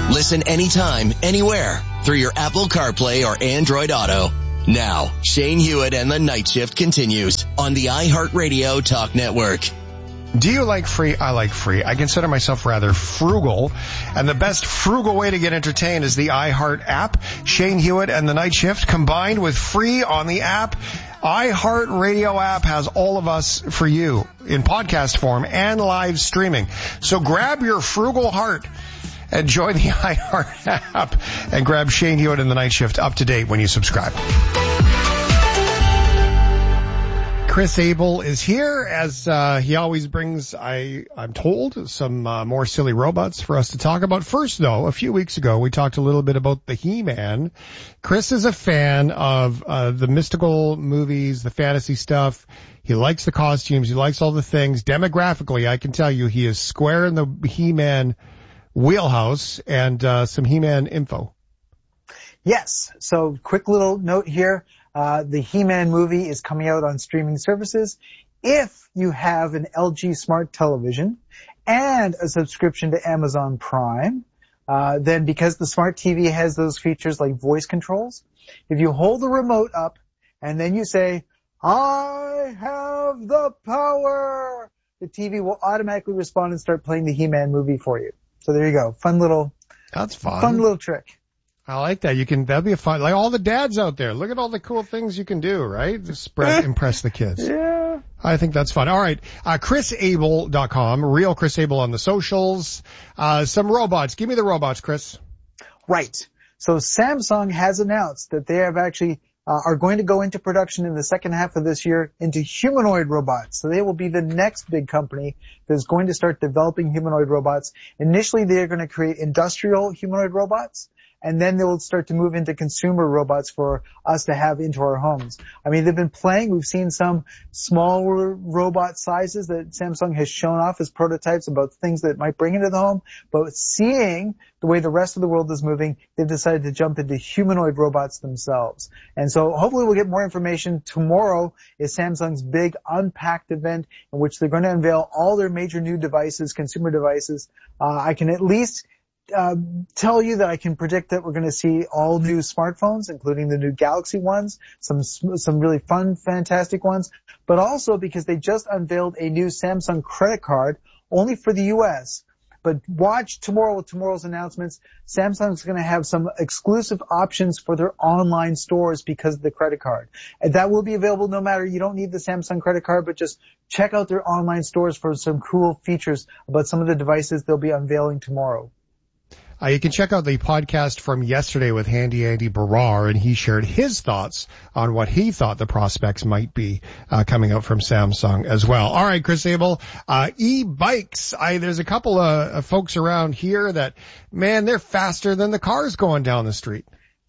Listen anytime, anywhere through your Apple CarPlay or Android Auto. Now, Shane Hewitt and the Night Shift continues on the iHeartRadio Talk Network. Do you like free? I like free. I consider myself rather frugal, and the best frugal way to get entertained is the iHeart app. Shane Hewitt and the Night Shift combined with free on the app. iHeartRadio app has all of us for you in podcast form and live streaming. So grab your frugal heart and join the iHeart app and grab Shane Hewitt and the Night Shift up to date when you subscribe. Chris Abel is here, as he always brings, I'm told, some more silly robots for us to talk about. First, though, a few weeks ago, we talked a little bit about the He-Man. Chris is a fan of the mystical movies, the fantasy stuff. He likes the costumes. He likes all the things. Demographically, I can tell you he is square in the He-Man wheelhouse, and some He-Man info. Yes. So quick little note here. The He-Man movie is coming out on streaming services. If you have an LG smart television and a subscription to Amazon Prime, then because the smart TV has those features like voice controls, if you hold the remote up and then you say, "I have the power," the TV will automatically respond and start playing the He-Man movie for you. So there you go. That's fun. Fun little trick. I like that. That'd be a fun, like all the dads out there. Look at all the cool things you can do, right? Impress the kids. Yeah. I think that's fun. All right. ChrisAbel.com, real Chris Abel on the socials. Some robots. Give me the robots, Chris. Right. So Samsung has announced that they have actually are going to go into production in the second half of this year into humanoid robots. So they will be the next big company that's going to start developing humanoid robots. Initially, they're going to create industrial humanoid robots, and then they will start to move into consumer robots for us to have into our homes. I mean, they've been playing. We've seen some smaller robot sizes that Samsung has shown off as prototypes about things that might bring into the home. But seeing the way the rest of the world is moving, they've decided to jump into humanoid robots themselves. And so hopefully we'll get more information. Tomorrow is Samsung's big Unpacked event in which they're going to unveil all their major new devices, consumer devices. I can at least tell you that I can predict that we're going to see all new smartphones, including the new Galaxy ones, some really fun, fantastic ones, but also because they just unveiled a new Samsung credit card only for the U.S. But watch tomorrow with tomorrow's announcements. Samsung's going to have some exclusive options for their online stores because of the credit card. And that will be available no matter, you don't need the Samsung credit card, but just check out their online stores for some cool features about some of the devices they'll be unveiling tomorrow. You can check out the podcast from yesterday with Handy Andy Barrar, and he shared his thoughts on what he thought the prospects might be coming out from Samsung as well. All right, Chris Abel, e-bikes. There's a couple of folks around here that, man, they're faster than the cars going down the street.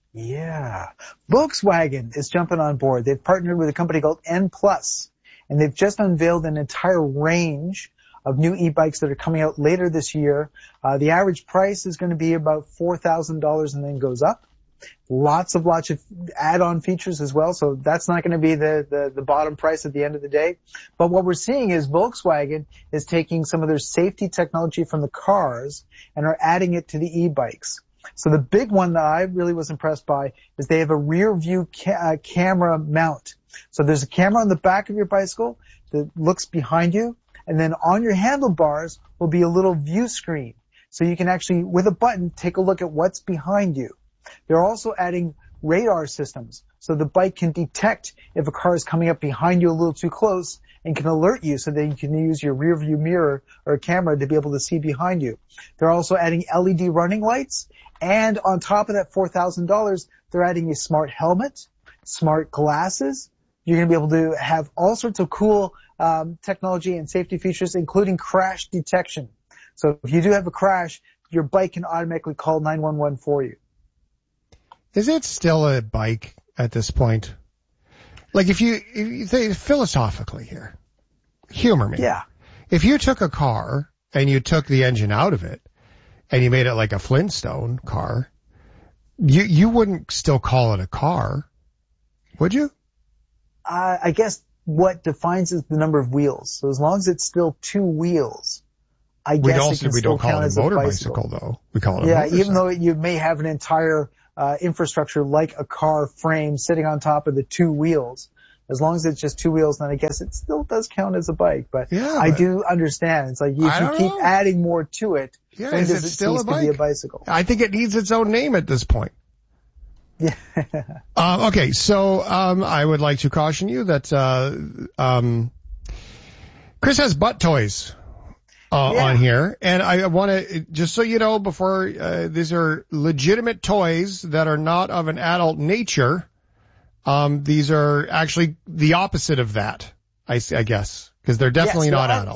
Yeah. Volkswagen is jumping on board. They've partnered with a company called N+, and they've just unveiled an entire range of new e-bikes that are coming out later this year. The average price is going to be about $4,000 and then goes up. Lots of add-on features as well, so that's not going to be the bottom price at the end of the day. But what we're seeing is Volkswagen is taking some of their safety technology from the cars and are adding it to the e-bikes. So the big one that I really was impressed by is they have a rear view camera mount. So there's a camera on the back of your bicycle that looks behind you, and then on your handlebars will be a little view screen. So you can actually, with a button, take a look at what's behind you. They're also adding radar systems. So the bike can detect if a car is coming up behind you a little too close and can alert you so that you can use your rear view mirror or camera to be able to see behind you. They're also adding LED running lights. And on top of that $4,000, they're adding a smart helmet, smart glasses. You're going to be able to have all sorts of cool technology and safety features, including crash detection. So if you do have a crash, your bike can automatically call 911 for you. Is it still a bike at this point? Like if you think philosophically here, humor me. Yeah. If you took a car and you took the engine out of it and you made it like a Flintstone car, you wouldn't still call it a car, would you? I guess what defines is the number of wheels. So as long as it's still two wheels, I guess it can we still don't call count it as a a motor bicycle. bicycle though. We call it a Yeah, motorcycle. even though you may have an entire infrastructure like a car frame sitting on top of the two wheels. As long as it's just two wheels, then I guess it still does count as a bike. But I do understand. It's like if you keep adding more to it, yeah, when is does it it still cease a bike? to be a bicycle? I think it needs its own name at this point. Yeah. Okay, so I would like to caution you that Chris has butt toys on here, and I want to, just so you know, before these are legitimate toys that are not of an adult nature. These are actually the opposite of that, I guess, because they're definitely not adult.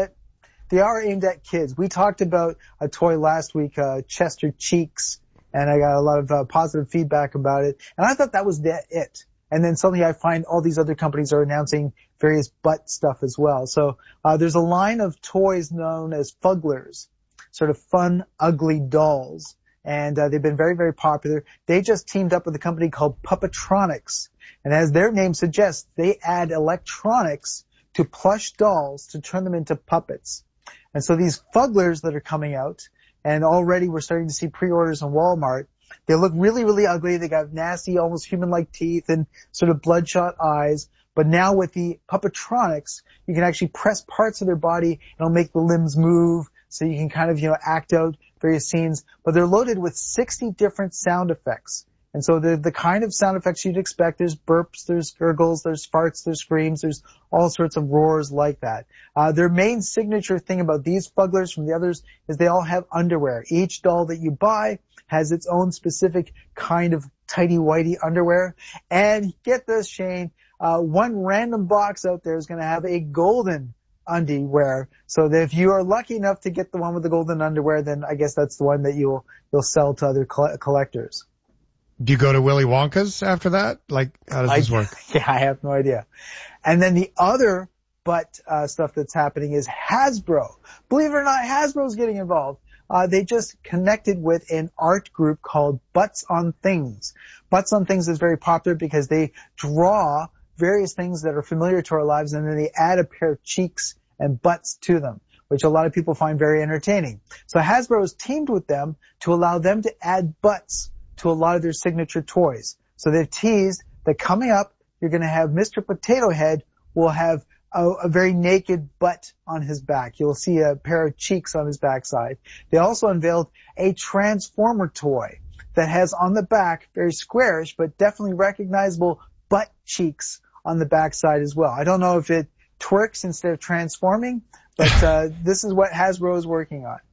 They are aimed at kids. We talked about a toy last week, Chester Cheeks, and I got a lot of positive feedback about it. And I thought that was it. And then suddenly I find all these other companies are announcing various butt stuff as well. So there's a line of toys known as Fugglers, sort of fun, ugly dolls. And they've been very, very popular. They just teamed up with a company called Puppetronics. And as their name suggests, they add electronics to plush dolls to turn them into puppets. And so these Fugglers that are coming out, and already we're starting to see pre-orders on Walmart, they look really, really ugly. They got nasty, almost human-like teeth and sort of bloodshot eyes. But now with the Puppetronics, you can actually press parts of their body and it'll make the limbs move. So you can kind of, act out various scenes, but they're loaded with 60 different sound effects. And so they're the kind of sound effects you'd expect. There's burps, there's gurgles, there's farts, there's screams, there's all sorts of roars like that. Their main signature thing about these Fugglers from the others is they all have underwear. Each doll that you buy has its own specific kind of tighty-whitey underwear. And get this, Shane, one random box out there is going to have a golden underwear. So that if you are lucky enough to get the one with the golden underwear, then I guess that's the one that you'll sell to other collectors. Do you go to Willy Wonka's after that? Like, how does this work? Yeah, I have no idea. And then the other butt stuff that's happening is Hasbro. Believe it or not, Hasbro's getting involved. They just connected with an art group called Butts on Things. Butts on Things is very popular because they draw various things that are familiar to our lives, and then they add a pair of cheeks and butts to them, which a lot of people find very entertaining. So Hasbro has teamed with them to allow them to add butts to a lot of their signature toys. So they've teased that coming up, you're going to have Mr. Potato Head will have a very naked butt on his back. You'll see a pair of cheeks on his backside. They also unveiled a Transformer toy that has on the back, very squarish, but definitely recognizable butt cheeks on the backside as well. I don't know if it twerks instead of transforming, but this is what Hasbro is working on.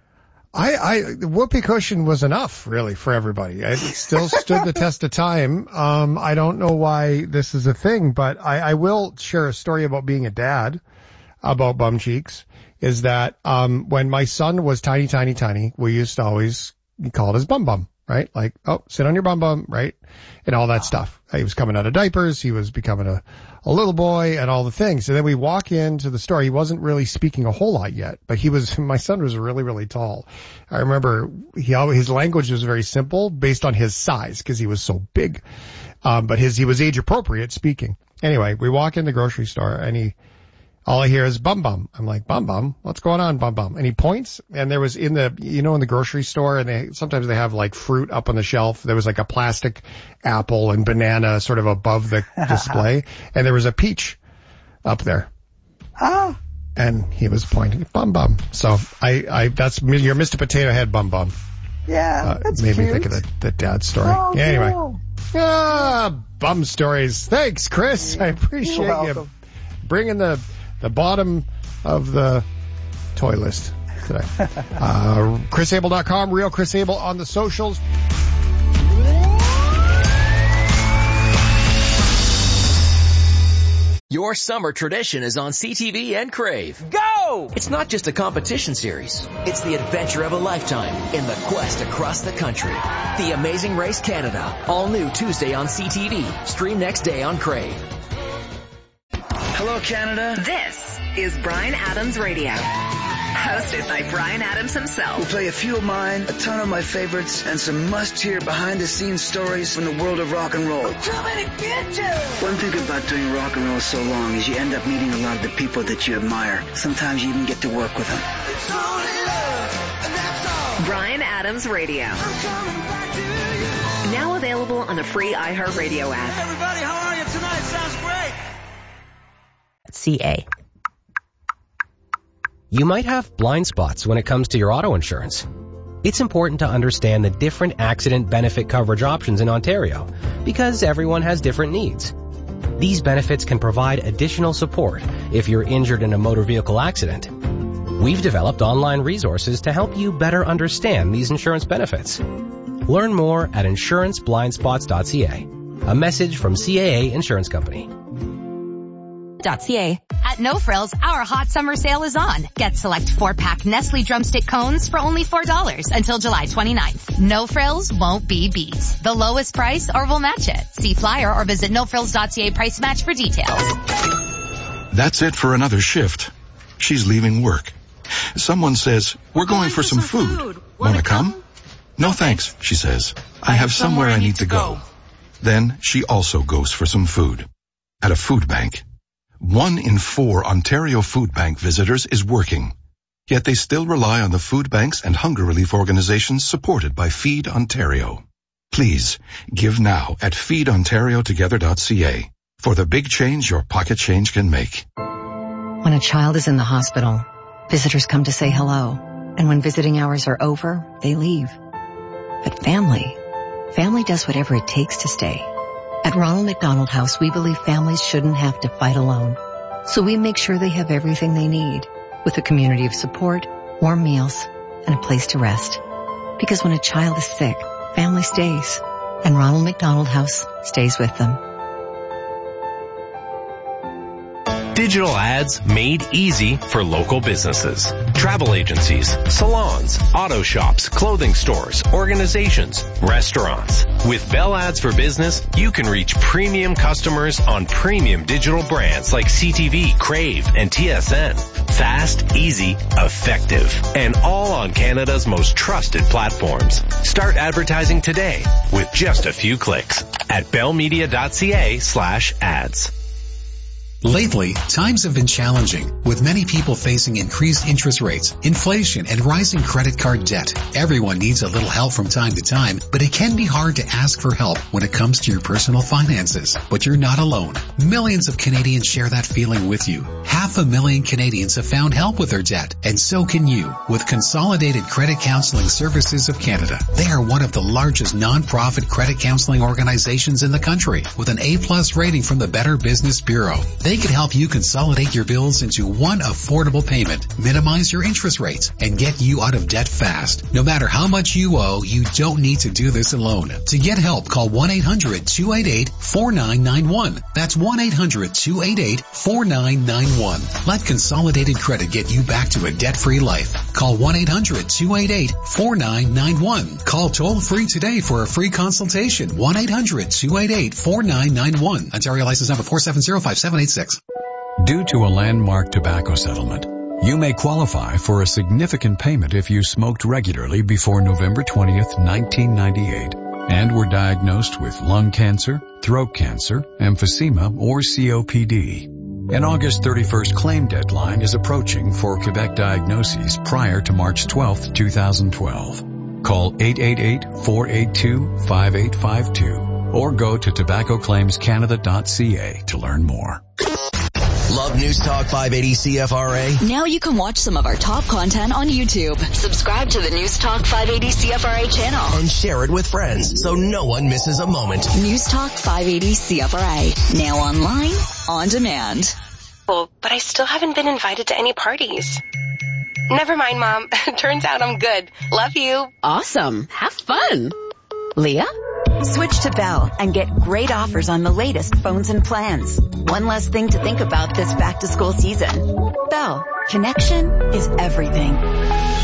The whoopee cushion was enough, really, for everybody. It still stood the test of time. I don't know why this is a thing, but I will share a story about being a dad about bum cheeks, is that when my son was tiny, we used to always call it his bum, right? Like, oh, sit on your bum, right? And all that stuff. He was coming out of diapers. He was becoming a little boy and all the things. And then we walk into the store. He wasn't really speaking a whole lot yet, but my son was really, really tall. I remember his language was very simple based on his size because he was so big. But he was age appropriate speaking. Anyway, we walk in the grocery store and all I hear is bum. I'm like, bum? What's going on, bum? And he points, and there was in the grocery store, and sometimes they have like fruit up on the shelf. There was like a plastic apple and banana sort of above the display, and there was a peach up there. Ah. And he was pointing at bum. So that's your Mr. Potato Head bum. Yeah, that's made cute. me think of the dad story. Oh, yeah, anyway. Cool. Bum stories. Thanks, Chris. I appreciate you bringing the bottom of the toy list today. ChrisAble.com, Real Chris Able on the socials. Your summer tradition is on CTV and Crave. Go! It's not just a competition series. It's the adventure of a lifetime in the quest across the country. The Amazing Race Canada. All new Tuesday on CTV. Stream next day on Crave. Hello, Canada. This is Bryan Adams Radio. Hosted by Bryan Adams himself. We'll play a few of mine, a ton of my favorites, and some must-hear behind-the-scenes stories from the world of rock and roll. One thing about doing rock and roll so long is you end up meeting a lot of the people that you admire. Sometimes you even get to work with them. Bryan Adams Radio. Now available on the free iHeartRadio app. Hey everybody, how are you tonight? Sounds great. CA. You might have blind spots when it comes to your auto insurance. It's important to understand the different accident benefit coverage options in Ontario because everyone has different needs. These benefits can provide additional support if you're injured in a motor vehicle accident. We've developed online resources to help you better understand these insurance benefits. Learn more at insuranceblindspots.ca. A message from CAA Insurance Company. .ca. At No Frills, our hot summer sale is on. Get select 4-pack Nestle drumstick cones for only $4 until July 29th. No Frills won't be beat. The lowest price or we'll match it. See flyer or visit nofrills.ca price match for details. That's it for another shift. She's leaving work. Someone says, "We're going for some food. Wanna come?" "No thanks," she says. "I have somewhere I need to go." Then she also goes for some food. At a food bank. 1 in 4 Ontario Food Bank visitors is working. Yet they still rely on the food banks and hunger relief organizations supported by Feed Ontario. Please, give now at feedontariotogether.ca for the big change your pocket change can make. When a child is in the hospital, visitors come to say hello. And when visiting hours are over, they leave. But family does whatever it takes to stay. At Ronald McDonald House, we believe families shouldn't have to fight alone. So we make sure they have everything they need, with a community of support, warm meals, and a place to rest. Because when a child is sick, family stays, and Ronald McDonald House stays with them. Digital ads made easy for local businesses. Travel agencies, salons, auto shops, clothing stores, organizations, restaurants. With Bell Ads for Business, you can reach premium customers on premium digital brands like CTV, Crave, and TSN. Fast, easy, effective, and all on Canada's most trusted platforms. Start advertising today with just a few clicks at bellmedia.ca/ads. Lately, times have been challenging, with many people facing increased interest rates, inflation, and rising credit card debt. Everyone needs a little help from time to time, but it can be hard to ask for help when it comes to your personal finances. But you're not alone. Millions of Canadians share that feeling with you. 500,000 Canadians have found help with their debt, and so can you, with Consolidated Credit Counseling Services of Canada. They are one of the largest non-profit credit counseling organizations in the country, with an A+ rating from the Better Business Bureau. They can help you consolidate your bills into one affordable payment, minimize your interest rates, and get you out of debt fast. No matter how much you owe, you don't need to do this alone. To get help, call 1-800-288-4991. That's 1-800-288-4991. Let Consolidated Credit get you back to a debt-free life. Call 1-800-288-4991. Call toll-free today for a free consultation. 1-800-288-4991. Ontario license number 4705786. Due to a landmark tobacco settlement, you may qualify for a significant payment if you smoked regularly before November 20th, 1998, and were diagnosed with lung cancer, throat cancer, emphysema, or COPD. An August 31st claim deadline is approaching for Quebec diagnoses prior to March 12th, 2012. Call 888-482-5852 or go to tobaccoclaimscanada.ca to learn more. Love News Talk 580 CFRA? Now you can watch some of our top content on YouTube. Subscribe to the News Talk 580 CFRA channel. And share it with friends so no one misses a moment. News Talk 580 CFRA. Now online, on demand. Well, but I still haven't been invited to any parties. Never mind, Mom. Turns out I'm good. Love you. Awesome. Have fun. Leah? Switch to Bell and get great offers on the latest phones and plans. One less thing to think about this back-to-school season. Bell, connection is everything.